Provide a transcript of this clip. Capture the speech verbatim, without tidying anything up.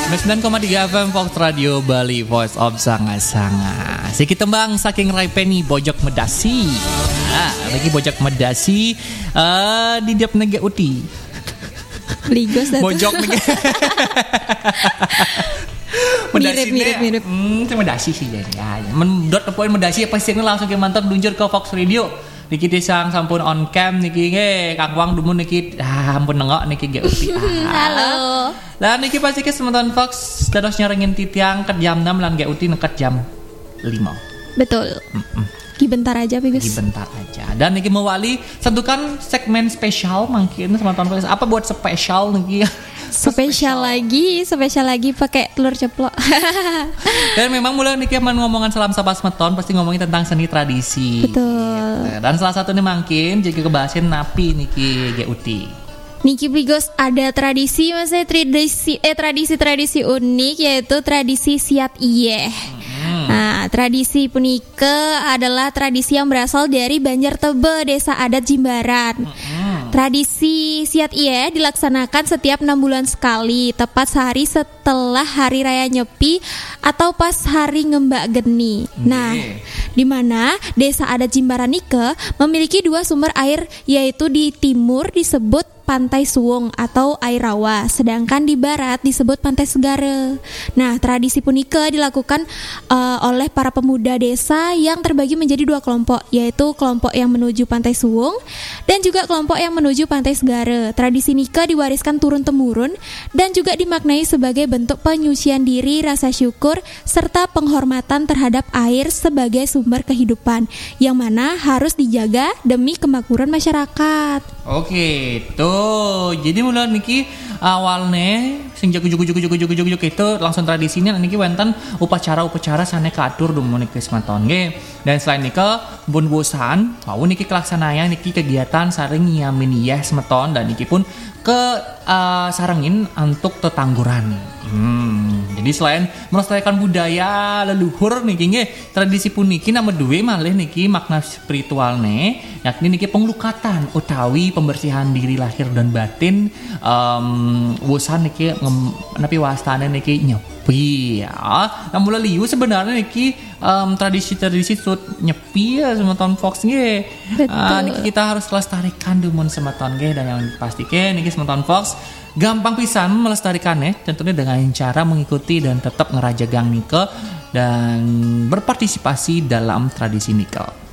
sembilan koma tiga F M Fox Radio Bali, Voice of Sanga-Sanga. Siki tembang saking Raipeni Bojok Medasi. Nah, lagi Bojok Medasi uh, di diap nege uti. Ligos dah. Bojok nege. Mirip mirip mirip. Hmm, itu Medasi sih ya. Mendot poin Medasi pasti langsung ke mantap luncur ke Fox Radio. Niki disang sampun on cam niki nge Kang Wang dumun niki ah, ampun nengok niki ge uti. Ah. Halo. Lah niki pasti ke sementon Fox dados nyarengin titiang ke jam enam lan ge uti neket jam lima. Betul. Mm-mm. Ki bentar aja Pigus. Ki bentar aja. Dan niki mewali tentukan segmen spesial mungkin sementon Fox. Apa buat spesial niki? Spesial lagi, spesial lagi pakai telur ceplok. Dan memang mulai niki ngomongan salam sapa semeton pasti ngomongin tentang seni tradisi. Betul. Dan salah satunya mungkin jika kebahasin napi niki G U T. Niki Bigos ada tradisi maksudnya tradisi eh tradisi-tradisi unik yaitu tradisi siat iye. Hmm. Nah, tradisi punika adalah tradisi yang berasal dari Banjartebe, Desa Adat Jimbaran. Hmm. Tradisi siat iye dilaksanakan setiap enam bulan sekali, tepat sehari setelah hari raya Nyepi atau pas hari ngembak geni. Okay. Nah, di mana Desa Adat Jimbaran nike memiliki dua sumber air, yaitu di timur disebut Pantai Suwung atau air rawa, sedangkan di barat disebut Pantai Segara. Nah, tradisi punika dilakukan uh, oleh para pemuda desa yang terbagi menjadi dua kelompok, yaitu kelompok yang menuju Pantai Suwung dan juga kelompok yang menuju Pantai Segara. Tradisi nikah diwariskan turun-temurun dan juga dimaknai sebagai bentuk penyucian diri, rasa syukur serta penghormatan terhadap air sebagai sumber kehidupan yang mana harus dijaga demi kemakmuran masyarakat. Oke, tuh. Jadi mulai niki awalnya sing jujuk-jujuk-jujuk-jujuk-jujuk itu langsung tradisinya niki wonten upacara-upacara sane katur dum niki semanton nggih. Dan selain nikah bun bosan, mau niki kelaksanaan niki kegiatan saring nyiamin iyeh semeton dan niki pun ke uh, sarengin untuk tetangguran. Hmm, jadi selain melestarikan budaya leluhur niki nggih, tradisi puniki nama duwe malih niki makna spiritualne yakni niki penglukatan utawi pembersihan diri lahir dan batin. Um, wosan niki napi wastane niki nyepi ya. Nah mulai liu sebenarnya niki um, tradisi-tradisi sud nyepi ya semeton Fox nggih. Uh, niki kita harus lestarikan dumun semeton nggih dan yang pasti ke niki semeton Fox gampang pisan melestarikannya tentunya dengan cara mengikuti dan tetap ngerajagang nike dan berpartisipasi dalam tradisi nike.